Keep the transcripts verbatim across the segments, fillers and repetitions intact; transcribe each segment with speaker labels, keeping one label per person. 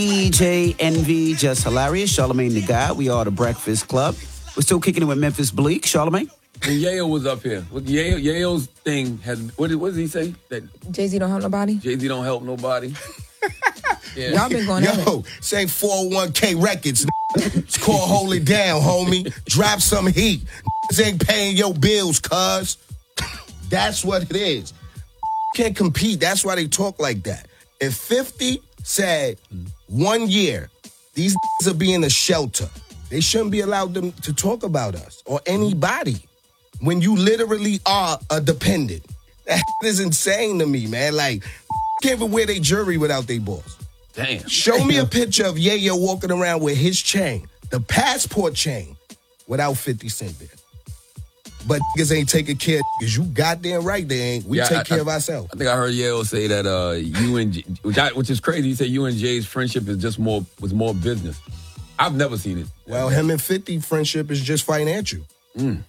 Speaker 1: D J Envy, Just Hilarious, Charlamagne the God. We are the Breakfast Club. We're still kicking it with Memphis Bleak. Charlamagne?
Speaker 2: When Yayo was up here, with Yayo, Yayo's thing has, what did, what did he say? That
Speaker 3: Jay-Z don't help nobody?
Speaker 2: Jay-Z don't help nobody.
Speaker 3: Yeah. Y'all been going
Speaker 4: Yo,
Speaker 3: at it.
Speaker 4: say four oh one k Records. It's called Hold It Down, homie. Drop some heat. Ain't paying your bills, cuz. That's what it is. Can't compete. That's why they talk like that. If fifty said one year, these will be in a shelter, they shouldn't be allowed them to talk about us or anybody when you literally are a dependent. That is insane to me, man. Like, can't even wear their jewelry without their boss.
Speaker 2: Damn.
Speaker 4: Show me a picture of Yayo walking around with his chain, the passport chain, without fifty Cent there. But niggas ain't taking care of niggas. You goddamn right they ain't. We
Speaker 2: Yeah,
Speaker 4: take
Speaker 2: I-
Speaker 4: care
Speaker 2: I-
Speaker 4: of ourselves.
Speaker 2: I think I heard Yayo say that uh, you and J- which, I, which is crazy. He said you and Jay's friendship is just more was more business. I've never seen it.
Speaker 4: Well, him and fifty friendship is just financial.
Speaker 2: Mm.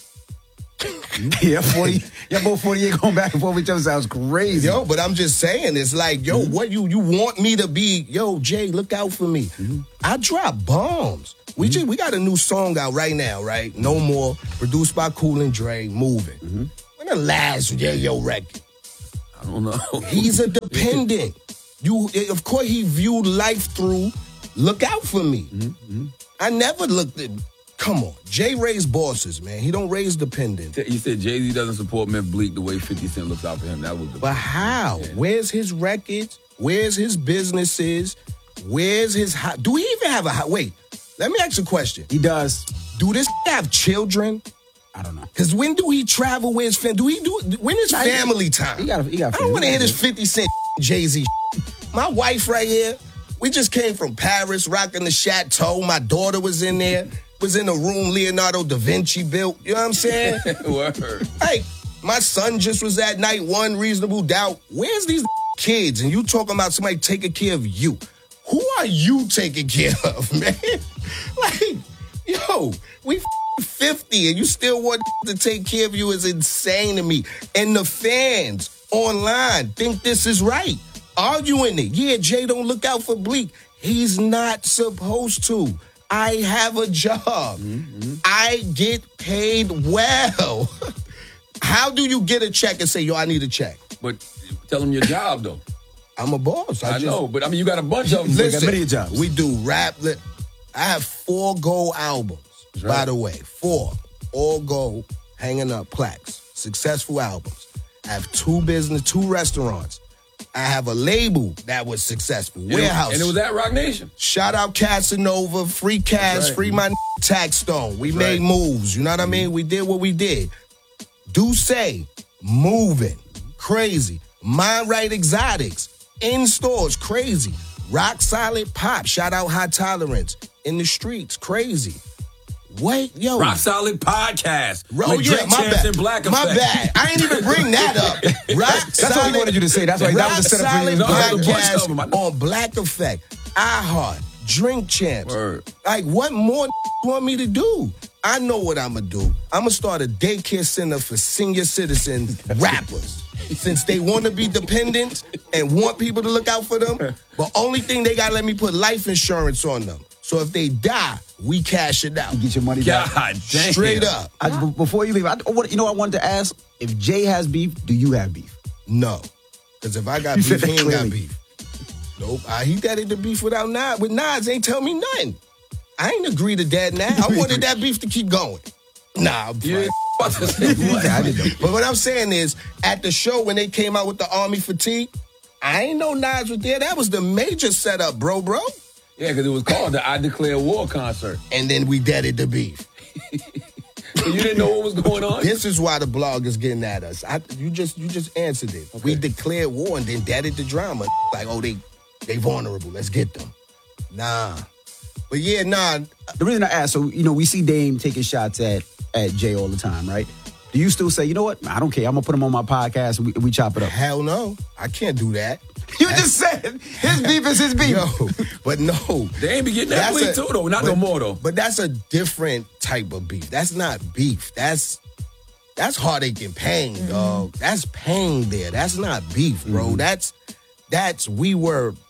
Speaker 1: Yeah, forty. Yeah, both forty-eight going back and forth with each other sounds crazy.
Speaker 4: Yo, but I'm just saying, it's like, yo,
Speaker 1: Mm-hmm.
Speaker 4: what you you want me to be? Yo, Jay, look out for me.
Speaker 1: Mm-hmm.
Speaker 4: I drop bombs. We just we got a new song out right now, right? No More, produced by Cool and Dre, Moving.
Speaker 1: Mm-hmm.
Speaker 4: When the last Yayo record?
Speaker 2: I don't know.
Speaker 4: He's a dependent. You, of course, he viewed life through. Look out for me.
Speaker 1: Mm-hmm.
Speaker 4: I never looked at. Come on, Jay raised bosses, man. He don't raise dependents.
Speaker 2: He said Jay-Z doesn't support Memphis Bleak the way fifty Cent looks out for him. That was the.
Speaker 4: But how?
Speaker 2: Yeah.
Speaker 4: Where's his records? Where's his businesses? Where's his ho- Do he even have a ho- wait? Let me ask you a question.
Speaker 1: He does.
Speaker 4: Do this have children?
Speaker 1: I don't know.
Speaker 4: Because when do he travel with his family? Do he do? When is family time?
Speaker 1: He got. He got.
Speaker 4: I don't want to hear this fifty Cent Jay-Z. My wife right here. We just came from Paris, rocking the Chateau. My daughter was in there. Was in a room Leonardo da Vinci built. You know what I'm saying?
Speaker 2: Word.
Speaker 4: Hey, my son just was at night one, Reasonable Doubt. Where's these kids? And you talking about somebody taking care of you. Who are you taking care of, man? Like, yo, we fifty and you still want to take care of you is insane to me. And the fans online think this is right. Arguing it. Yeah, Jay don't look out for Bleak. He's not supposed to. I have a job. Mm-hmm. I get paid well. How do you get a check and say, yo, I need a check?
Speaker 2: But tell him your job, though.
Speaker 4: I'm a boss.
Speaker 2: I,
Speaker 4: I, just,
Speaker 2: know, but I mean, you got a bunch of them.
Speaker 4: Listen,
Speaker 1: many jobs.
Speaker 4: we do rap. Li- I have four gold albums,
Speaker 2: That's
Speaker 4: by
Speaker 2: right.
Speaker 4: the way. Four. All gold, hanging up plaques. Successful albums. I have two business, two restaurants. I have a label that was successful.
Speaker 2: And it-
Speaker 4: Warehouse.
Speaker 2: And it was at Rock Nation.
Speaker 4: Shout out Casanova, free cash,
Speaker 2: right.
Speaker 4: free my n- tax stone. We
Speaker 2: That's
Speaker 4: made
Speaker 2: right.
Speaker 4: moves, you know what I mean? We did what we did. Do say, moving, crazy. Mind Right Exotics, in stores, crazy. Rock Solid Pop, shout out High Tolerance. In the streets, crazy. Wait, yo.
Speaker 2: Rock Solid Podcast.
Speaker 4: Oh,
Speaker 2: with
Speaker 4: yeah,
Speaker 2: Drake
Speaker 4: my
Speaker 2: Chance
Speaker 4: bad.
Speaker 2: and Black
Speaker 4: My
Speaker 2: Effect.
Speaker 4: bad. I ain't even bring that up. Rock
Speaker 1: That's
Speaker 4: Solid,
Speaker 1: what he wanted you to say. That's why that
Speaker 4: Rock
Speaker 1: was the setup for
Speaker 4: Solid
Speaker 1: you.
Speaker 2: No, there's a bunch of them. I
Speaker 4: Podcast
Speaker 2: know.
Speaker 4: on Black Effect, iHeart, Drink Champs.
Speaker 2: Word.
Speaker 4: Like, what more you want me to do? I know what I'm going to do. I'm going to start a daycare center for senior citizen rappers. Since they want to be dependent and want people to look out for them, but only thing they got to let me put life insurance on them. So if they die, we cash it out.
Speaker 1: Get your money back.
Speaker 2: God damn.
Speaker 4: Straight up.
Speaker 1: I, b- before you leave, I, what, you know what I wanted to ask? If Jay has beef, do you have beef?
Speaker 4: No. Because if I got
Speaker 1: You
Speaker 4: beef,
Speaker 1: said
Speaker 4: he
Speaker 1: that
Speaker 4: ain't got
Speaker 1: clearly.
Speaker 4: beef. Nope. I, he got into beef without Nas. With Nas, ain't tell me nothing. I ain't agree to that now. I wanted that beef to keep going. Nah, I'm
Speaker 2: You
Speaker 4: fine.
Speaker 2: ain't about to say what?
Speaker 1: I didn't know.
Speaker 4: But what I'm saying is, at the show when they came out with the Army Fatigue, I ain't know Nas was there. That was the major setup, bro, bro.
Speaker 2: Yeah, because it was called the I Declare War concert.
Speaker 4: And then we deaded the beef.
Speaker 2: So you didn't know what was going on?
Speaker 4: This is why the blog is getting at us. I, you just you just answered it. We declared war and then deaded the drama. Like, oh, they they vulnerable. Let's get them. Nah. But yeah, nah.
Speaker 1: The reason I asked, so, you know, we see Dame taking shots at, at Jay all the time, right? Do you still say, you know what? I don't care. I'm going to put him on my podcast and we, we chop it up?
Speaker 4: Hell no. I can't do that.
Speaker 1: You just said his beef is his beef.
Speaker 4: Yo, but no.
Speaker 2: They ain't be getting that
Speaker 4: That's
Speaker 2: bleak
Speaker 4: a-
Speaker 2: too, though. Not
Speaker 4: but-
Speaker 2: no more, though.
Speaker 4: But that's a different type of beef. That's not beef. That's that's heartache and pain, dog. That's pain there. That's not beef, bro. That's that's we were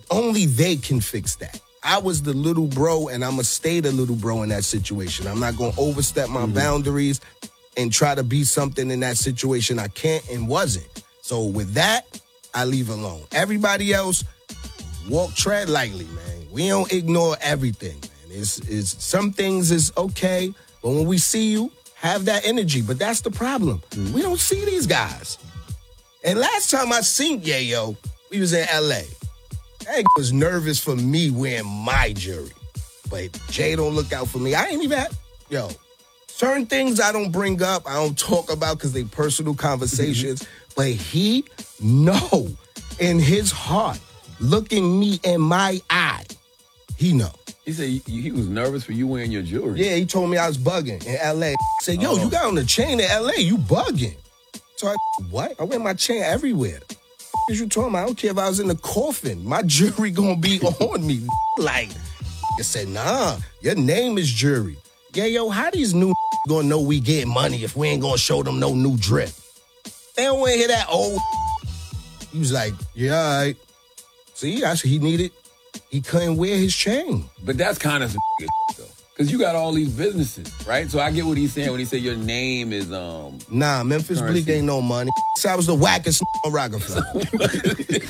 Speaker 4: only they can fix that. I was the little bro, and I'm going to stay the little bro in that situation. I'm not going to overstep my mm-hmm. boundaries and try to be something in that situation I can't and wasn't. So with that, I leave alone. Everybody else, walk, tread lightly, man. We don't ignore everything, man. It's, it's, some things is okay, but when we see you, have that energy. But that's the problem. Mm-hmm. We don't see these guys. And last time I seen Yayo, we was in L A. That was nervous for me wearing my jury. But Jay don't look out for me. I ain't even had, yo, certain things I don't bring up, I don't talk about because they personal conversations. Mm-hmm. But he know in his heart, looking me in my eye, he know.
Speaker 2: He said he, he was nervous for you wearing your jewelry.
Speaker 4: Yeah, he told me I was bugging in L A. He said, yo, oh. you got on the chain in L A, you bugging. So I, what? I wear my chain everywhere. What you talking about? I don't care if I was in the coffin. My jewelry gonna be on me. Like, I said, nah, your name is jury. Yeah, yo, how these new gonna know we get money if we ain't gonna show them no new drip? They don't wanna hear that old. He was like, yeah, all right. See, that's what he needed. He couldn't wear his chain.
Speaker 2: But that's kind of some though. Because you got all these businesses, right? So I get what he's saying when he said your name is... um.
Speaker 4: Nah, Memphis Bleek ain't no money. I was the wackest on Rockefeller.